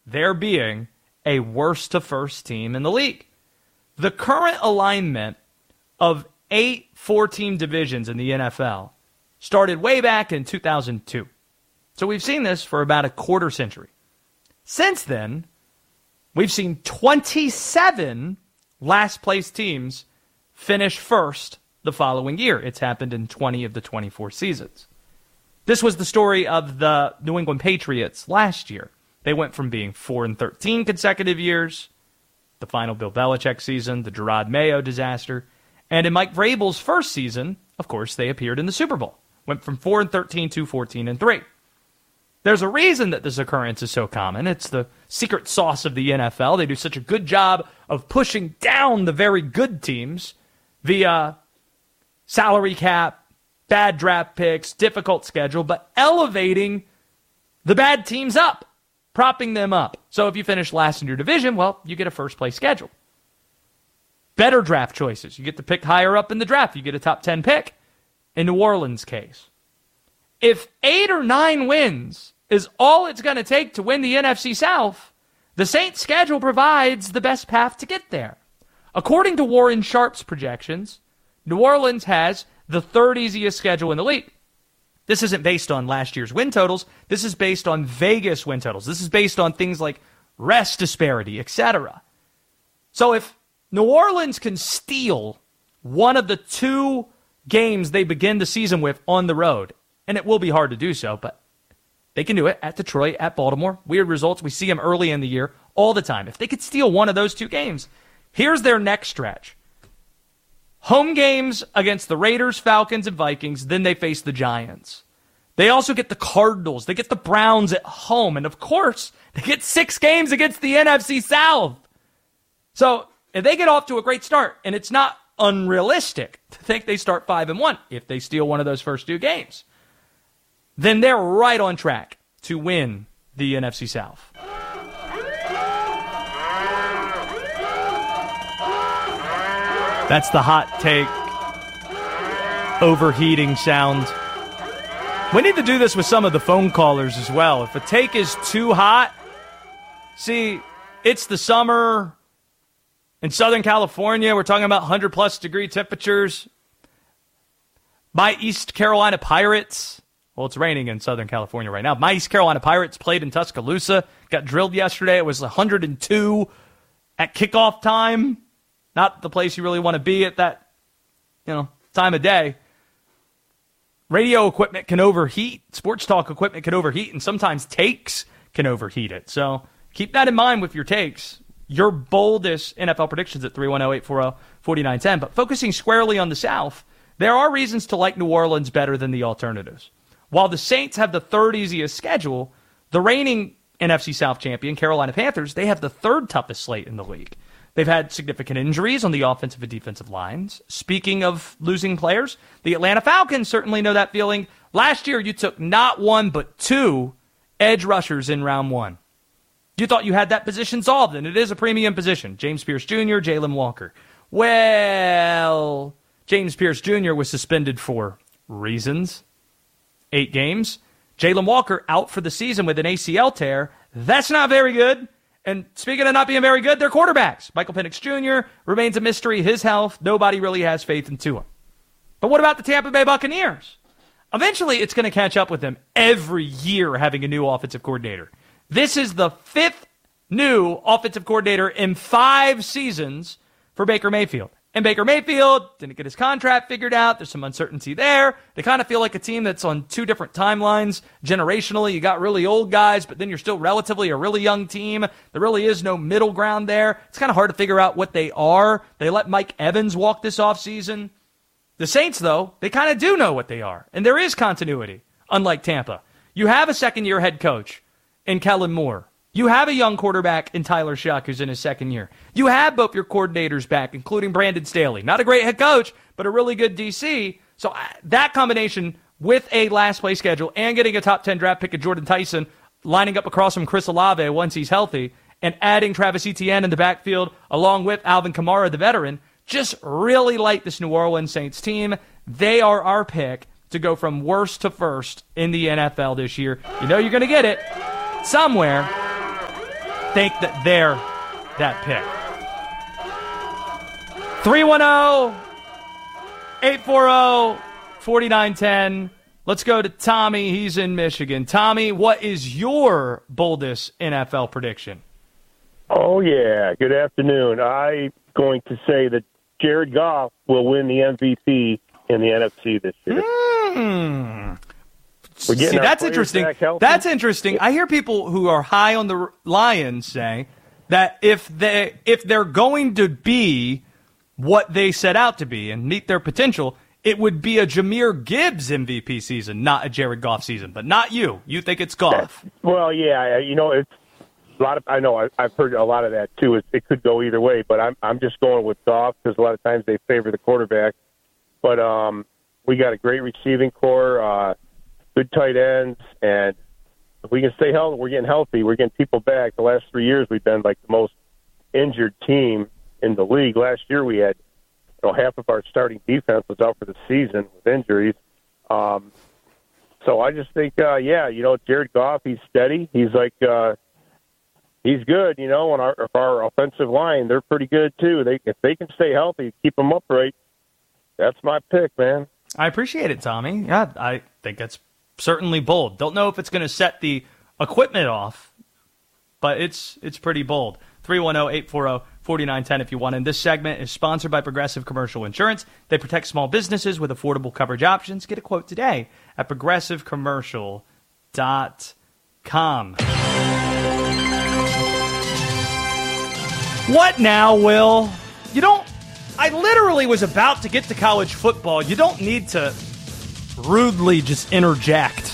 there being a worst to first team in the league. The current alignment of 8 four-team divisions in the NFL started way back in 2002. So we've seen this for about a quarter century. Since then, we've seen 27 last-place teams finish first the following year. It's happened in 20 of the 24 seasons. This was the story of the New England Patriots last year. They went from being 4-13 consecutive years, the final Bill Belichick season, the Gerard Mayo disaster, and in Mike Vrabel's first season, of course, they appeared in the Super Bowl. Went from 4-13 to 14-3. There's a reason that this occurrence is so common. It's the secret sauce of the NFL. They do such a good job of pushing down the very good teams via salary cap, bad draft picks, difficult schedule, but elevating the bad teams up, propping them up. So if you finish last in your division, well, you get a first-place schedule. Better draft choices. You get to pick higher up in the draft. You get a top 10 pick in New Orleans' case. If 8 or 9 wins is all it's going to take to win the NFC South, the Saints' schedule provides the best path to get there. According to Warren Sharp's projections, New Orleans has the third easiest schedule in the league. This isn't based on last year's win totals. This is based on Vegas win totals. This is based on things like rest disparity, etc. So if New Orleans can steal one of the 2 games they begin the season with on the road, and it will be hard to do so, but they can do it at Detroit, at Baltimore. Weird results. We see them early in the year all the time. If they could steal one of those 2 games, here's their next stretch. Home games against the Raiders, Falcons, and Vikings, then they face the Giants. They also get the Cardinals. They get the Browns at home. And, of course, they get 6 games against the NFC South. So if they get off to a great start, and it's not unrealistic to think they start 5-1 if they steal one of those first 2 games, then they're right on track to win the NFC South. That's the hot take, overheating sound. We need to do this with some of the phone callers as well. If a take is too hot, see, it's the summer in Southern California. We're talking about 100-plus degree temperatures. My East Carolina Pirates, well, it's raining in Southern California right now. My East Carolina Pirates played in Tuscaloosa, got drilled yesterday. It was 102 at kickoff time. Not the place you really want to be at that, time of day. Radio equipment can overheat. Sports talk equipment can overheat, and sometimes takes can overheat it. So keep that in mind with your takes. Your boldest NFL predictions at 310-840-4910. But focusing squarely on the South, there are reasons to like New Orleans better than the alternatives. While the Saints have the third easiest schedule, the reigning NFC South champion, Carolina Panthers, they have the third toughest slate in the league. They've had significant injuries on the offensive and defensive lines. Speaking of losing players, the Atlanta Falcons certainly know that feeling. Last year, you took not 1 but 2 edge rushers in round 1. You thought you had that position solved, and it is a premium position. James Pierce Jr., Jalen Walker. Well, James Pierce Jr. was suspended for reasons. 8 games. Jalen Walker out for the season with an ACL tear. That's not very good. And speaking of not being very good, they're quarterbacks. Michael Penix Jr. remains a mystery. His health, nobody really has faith in Tua. But what about the Tampa Bay Buccaneers? Eventually, it's going to catch up with them every year having a new offensive coordinator. This is the 5th new offensive coordinator in 5 seasons for Baker Mayfield. And Baker Mayfield didn't get his contract figured out. There's some uncertainty there. They kind of feel like a team that's on 2 different timelines. Generationally, you got really old guys, but then you're still relatively a really young team. There really is no middle ground there. It's kind of hard to figure out what they are. They let Mike Evans walk this offseason. The Saints, though, they kind of do know what they are. And there is continuity, unlike Tampa. You have a second-year head coach in Kellen Moore. You have a young quarterback in Tyler Shuck, who's in his second year. You have both your coordinators back, including Brandon Staley. Not a great head coach, but a really good DC. So that combination with a last-place schedule and getting a top 10 draft pick of Jordan Tyson, lining up across from Chris Olave once he's healthy, and adding Travis Etienne in the backfield along with Alvin Kamara, the veteran, just really like this New Orleans Saints team. They are our pick to go from worst to first in the NFL this year. You know you're going to get it somewhere. think that they're that pick. 310-840-4910. Let's go to Tommy. He's in Michigan. Tommy, what is your boldest NFL prediction? Oh, yeah. Good afternoon. I'm going to say that Jared Goff will win the MVP in the NFC this year. See, that's interesting. That's interesting. I hear people who are high on the Lions say that if they're going to be what they set out to be and meet their potential, it would be a Jahmyr Gibbs MVP season, not a Jared Goff season. But not you. You think it's Goff. Well, yeah. It's a lot of. I know. I've heard a lot of that too. It could go either way, but I'm just going with Goff because a lot of times they favor the quarterback. But we got a great receiving core, good tight ends, and if we can stay healthy, we're getting healthy. We're getting people back. The last 3 years, we've been like the most injured team in the league. Last year, we had half of our starting defense was out for the season with injuries. So I just think, Jared Goff, he's steady. He's like, he's good. On our offensive line, they're pretty good too. If they can stay healthy, keep them upright. That's my pick, man. I appreciate it, Tommy. Yeah, I think that's certainly bold. Don't know if it's going to set the equipment off, but it's pretty bold. 310-840-4910 if you want. And this segment is sponsored by Progressive Commercial Insurance. They protect small businesses with affordable coverage options. Get a quote today at progressivecommercial.com. What now, Will? I literally was about to get to college football. You don't need to rudely just interject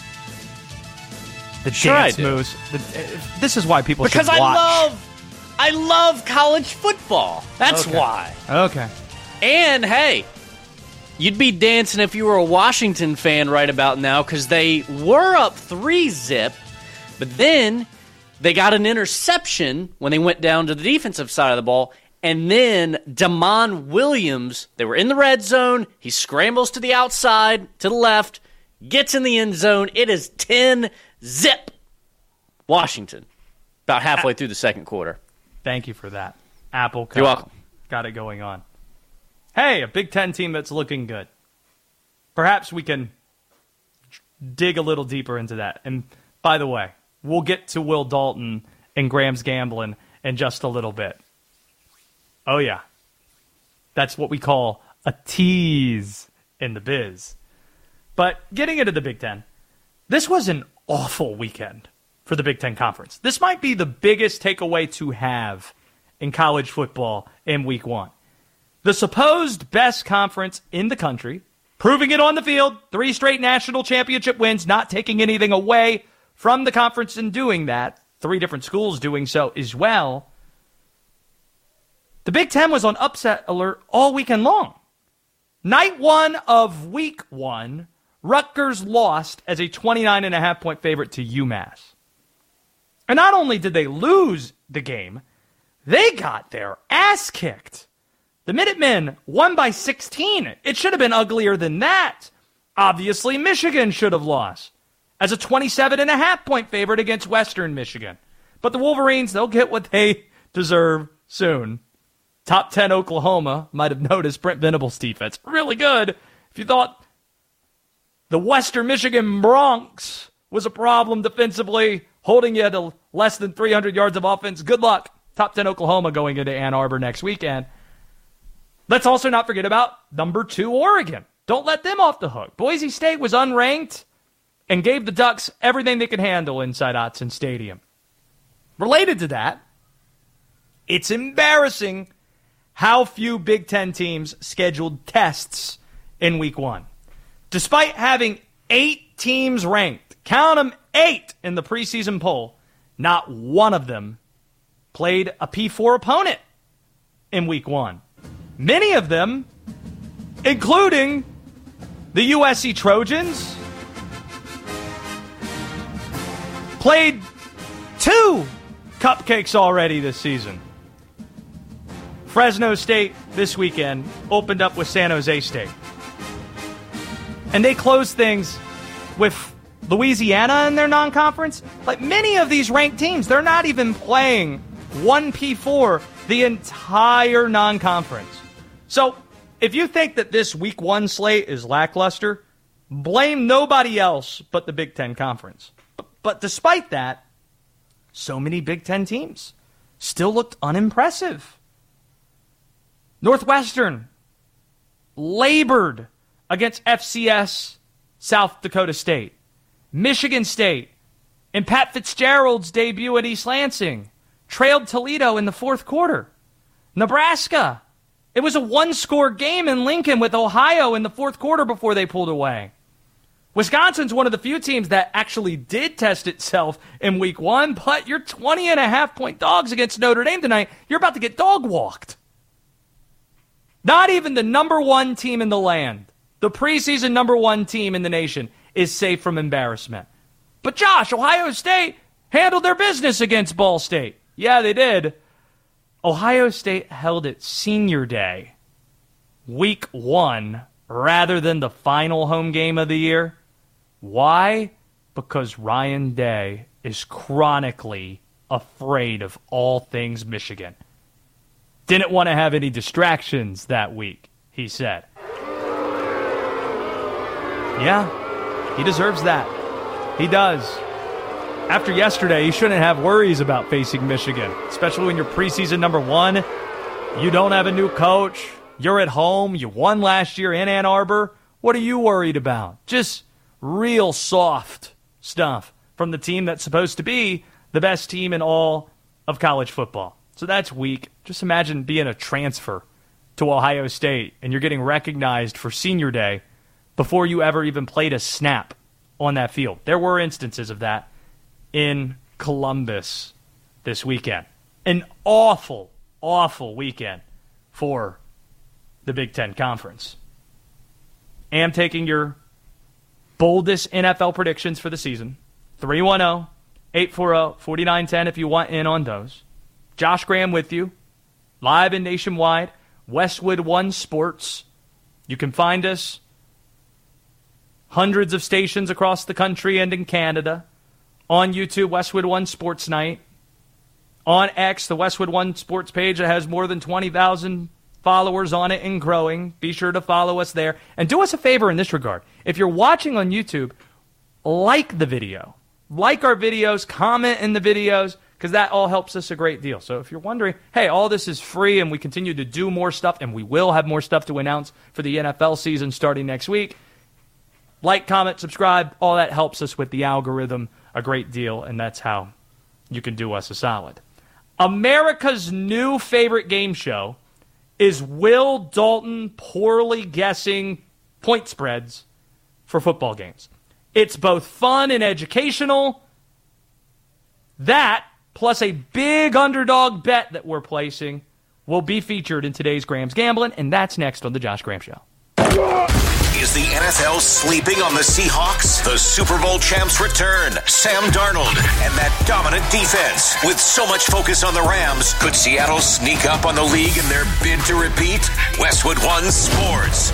the dance moves. This is why people should watch. Because I love college football. That's why. Okay. And, hey, you'd be dancing if you were a Washington fan right about now because they were up 3-0, but then they got an interception when they went down to the defensive side of the ball. And then Damon Williams, they were in the red zone. He scrambles to the outside, to the left, gets in the end zone. It is 10-0 Washington, about halfway through the second quarter. Thank you for that. Apple You're welcome. Got it going on. Hey, a Big Ten team that's looking good. Perhaps we can dig a little deeper into that. And by the way, we'll get to Will Dalton and Graham's gambling in just a little bit. Oh, yeah. That's what we call a tease in the biz. But getting into the Big Ten, this was an awful weekend for the Big Ten Conference. This might be the biggest takeaway to have in college football in Week 1. The supposed best conference in the country, proving it on the field, 3 straight national championship wins, not taking anything away from the conference in doing that, 3 different schools doing so as well. The Big Ten was on upset alert all weekend long. Night 1 of Week 1, Rutgers lost as a 29.5-point favorite to UMass. And not only did they lose the game, they got their ass kicked. The Minutemen won by 16. It should have been uglier than that. Obviously, Michigan should have lost as a 27.5-point favorite against Western Michigan. But the Wolverines, they'll get what they deserve soon. Top 10 Oklahoma might have noticed Brent Venables' defense. Really good. If you thought the Western Michigan Bronx was a problem defensively, holding you to less than 300 yards of offense, good luck. Top 10 Oklahoma going into Ann Arbor next weekend. Let's also not forget about number 2 Oregon. Don't let them off the hook. Boise State was unranked and gave the Ducks everything they could handle inside Autzen Stadium. Related to that, it's embarrassing how few Big Ten teams scheduled tests in Week 1. Despite having 8 teams ranked, count them 8 in the preseason poll, not one of them played a P4 opponent in Week 1. Many of them, including the USC Trojans, played 2 cupcakes already this season. Fresno State this weekend opened up with San Jose State. And they closed things with Louisiana in their non-conference. Like many of these ranked teams, they're not even playing 1P4 the entire non-conference. So if you think that this Week 1 slate is lackluster, blame nobody else but the Big Ten Conference. But despite that, so many Big Ten teams still looked unimpressive. Northwestern labored against FCS South Dakota State. Michigan State, in Pat Fitzgerald's debut at East Lansing, trailed Toledo in the fourth quarter. Nebraska, it was a one-score game in Lincoln with Ohio in the fourth quarter before they pulled away. Wisconsin's one of the few teams that actually did test itself in Week 1, but you're 20.5-point dogs against Notre Dame tonight. You're about to get dog-walked. Not even the number one team in the land, the preseason number one team in the nation, is safe from embarrassment. But Josh, Ohio State handled their business against Ball State. Yeah, they did. Ohio State held its senior day, Week 1, rather than the final home game of the year. Why? Because Ryan Day is chronically afraid of all things Michigan. Didn't want to have any distractions that week, he said. Yeah, he deserves that. He does. After yesterday, you shouldn't have worries about facing Michigan, especially when you're preseason number 1. You don't have a new coach. You're at home. You won last year in Ann Arbor. What are you worried about? Just real soft stuff from the team that's supposed to be the best team in all of college football. So that's weak. Just imagine being a transfer to Ohio State and you're getting recognized for senior day before you ever even played a snap on that field. There were instances of that in Columbus this weekend. An awful, awful weekend for the Big Ten Conference. Am taking your boldest NFL predictions for the season. 310-840-4910 if you want in on those. Josh Graham with you, live and nationwide, Westwood One Sports. You can find us hundreds of stations across the country and in Canada. On YouTube, Westwood One Sports Night. On X, the Westwood One Sports page that has more than 20,000 followers on it and growing. Be sure to follow us there. And do us a favor in this regard. If you're watching on YouTube, like the video. Like our videos, comment in the videos, because that all helps us a great deal. So if you're wondering, hey, all this is free and we continue to do more stuff, and we will have more stuff to announce for the NFL season starting next week, like, comment, subscribe, all that helps us with the algorithm a great deal, and that's how you can do us a solid. America's new favorite game show is Will Dalton poorly guessing point spreads for football games. It's both fun and educational. That, plus a big underdog bet that we're placing, will be featured in today's Graham's Gambling, and that's next on The Josh Graham Show. Is the NFL sleeping on the Seahawks? The Super Bowl champs return. Sam Darnold and that dominant defense. With so much focus on the Rams, could Seattle sneak up on the league in their bid to repeat? Westwood One Sports.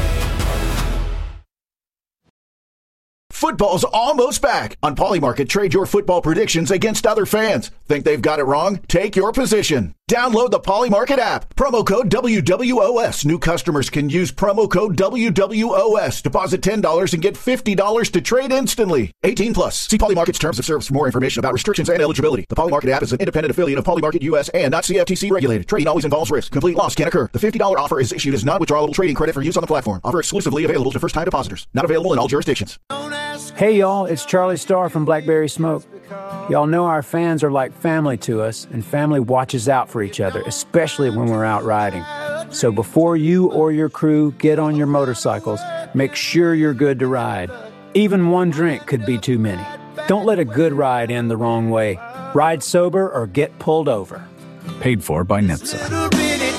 Football's almost back. On Polymarket, trade your football predictions against other fans. Think they've got it wrong? Take your position. Download the Polymarket app. Promo code WWOS. New customers can use promo code WWOS. Deposit $10 and get $50 to trade instantly. 18 plus. See Polymarket's terms of service for more information about restrictions and eligibility. The Polymarket app is an independent affiliate of Polymarket US and not CFTC regulated. Trading always involves risk. Complete loss can occur. The $50 offer is issued as non-withdrawable trading credit for use on the platform. Offer exclusively available to first-time depositors. Not available in all jurisdictions. Hey y'all, it's Charlie Starr from Blackberry Smoke. Y'all know our fans are like family to us, and family watches out for each other, especially when we're out riding. So before you or your crew get on your motorcycles, make sure you're good to ride. Even one drink could be too many. Don't let a good ride end the wrong way. Ride sober or get pulled over. Paid for by NHTSA.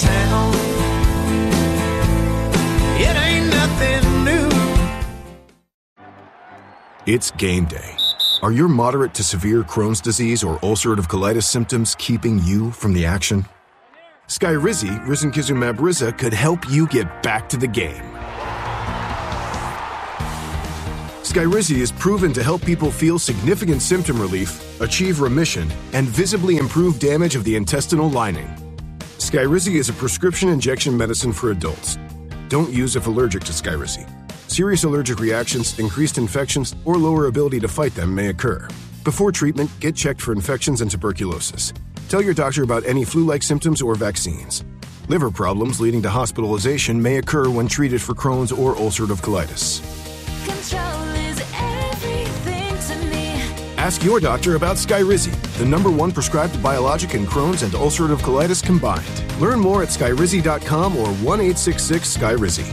It ain't nothing new. It's game day. Are your moderate to severe Crohn's disease or ulcerative colitis symptoms keeping you from the action? Skyrizi, risankizumab Riza, could help you get back to the game. Skyrizi is proven to help people feel significant symptom relief, achieve remission, and visibly improve damage of the intestinal lining. Skyrizi is a prescription injection medicine for adults. Don't use if allergic to Skyrizi. Serious allergic reactions, increased infections, or lower ability to fight them may occur. Before treatment, get checked for infections and tuberculosis. Tell your doctor about any flu-like symptoms or vaccines. Liver problems leading to hospitalization may occur when treated for Crohn's or ulcerative colitis. Control is everything to me. Ask your doctor about Skyrizi, the #1 prescribed biologic in Crohn's and ulcerative colitis combined. Learn more at skyrizi.com or 1-866-SKYRIZI.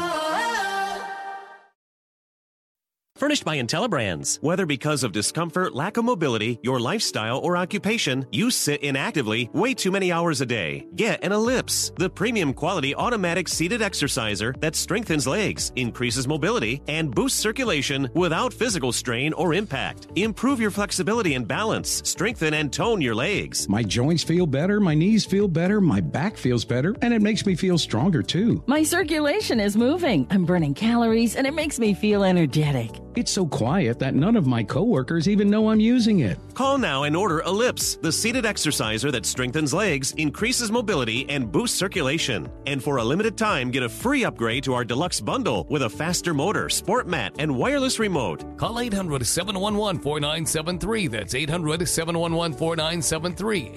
Furnished by IntelliBrands. Whether because of discomfort, lack of mobility, your lifestyle, or occupation, you sit inactively way too many hours a day. Get an Ellipse, the premium quality automatic seated exerciser that strengthens legs, increases mobility, and boosts circulation without physical strain or impact. Improve your flexibility and balance, strengthen and tone your legs. My joints feel better, my knees feel better, my back feels better, and it makes me feel stronger too. My circulation is moving. I'm burning calories, and it makes me feel energetic. It's so quiet that none of my coworkers even know I'm using it. Call now and order Ellipse, the seated exerciser that strengthens legs, increases mobility, and boosts circulation. And for a limited time, get a free upgrade to our deluxe bundle with a faster motor, sport mat, and wireless remote. Call 800-711-4973. That's 800-711-4973.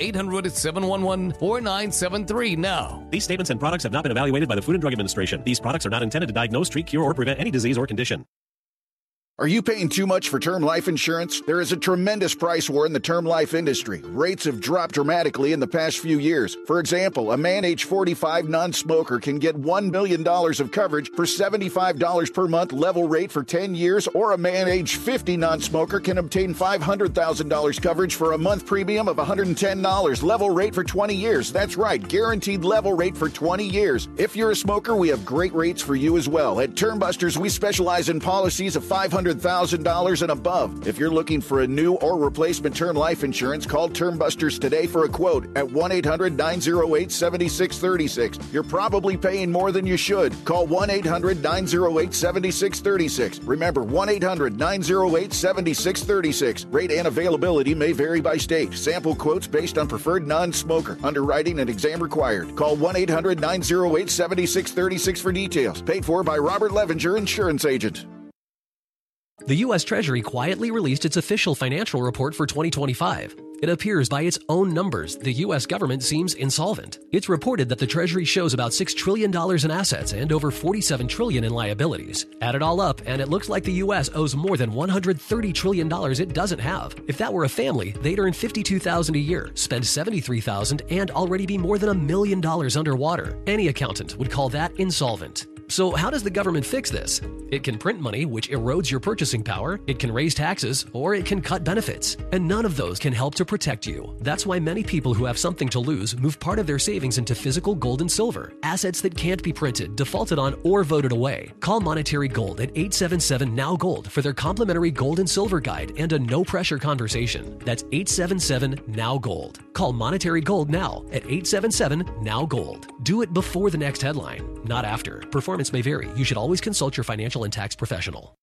800-711-4973 now. These statements and products have not been evaluated by the Food and Drug Administration. These products are not intended to diagnose, treat, cure, or prevent any disease or condition. Are you paying too much for term life insurance? There is a tremendous price war in the term life industry. Rates have dropped dramatically in the past few years. For example, a man age 45 non-smoker can get $1 million of coverage for $75 per month level rate for 10 years, or a man age 50 non-smoker can obtain $500,000 coverage for a month premium of $110 level rate for 20 years. That's right, guaranteed level rate for 20 years. If you're a smoker, we have great rates for you as well. At Term Busters, we specialize in policies of $500,000 and above. If you're looking for a new or replacement term life insurance, call Term Busters today for a quote at 1-800-908-7636. You're probably paying more than you should. Call 1-800-908-7636. Remember, 1-800-908-7636. Rate and availability may vary by state. Sample quotes based on preferred non-smoker. Underwriting and exam required. Call 1-800-908-7636 for details. Paid for by Robert Levenger, insurance agent. The U.S. Treasury quietly released its official financial report for 2025. It appears by its own numbers, the U.S. government seems insolvent. It's reported that the Treasury shows about $6 trillion in assets and over $47 trillion in liabilities. Add it all up, and it looks like the U.S. owes more than $130 trillion it doesn't have. If that were a family, they'd earn $52,000 a year, spend $73,000, and already be more than $1 million underwater. Any accountant would call that insolvent. So how does the government fix this? It can print money, which erodes your purchasing power, it can raise taxes, or it can cut benefits. And none of those can help to protect you. That's why many people who have something to lose move part of their savings into physical gold and silver, assets that can't be printed, defaulted on, or voted away. Call Monetary Gold at 877-NOW-GOLD for their complimentary gold and silver guide and a no-pressure conversation. That's 877-NOW-GOLD. Call Monetary Gold now at 877-NOW-GOLD. Do it before the next headline, not after. Performance may vary. You should always consult your financial and tax professional.